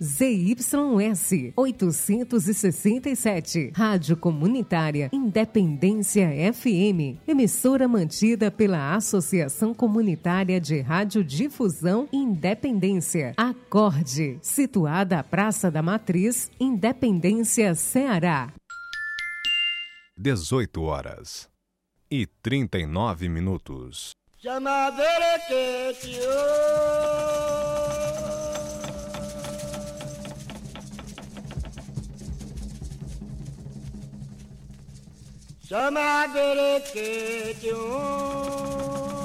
ZYS 867, Rádio Comunitária Independência FM, emissora mantida pela Associação Comunitária de Radiodifusão Independência, Acorde, situada à Praça da Matriz, Independência, Ceará. 18h39. Chama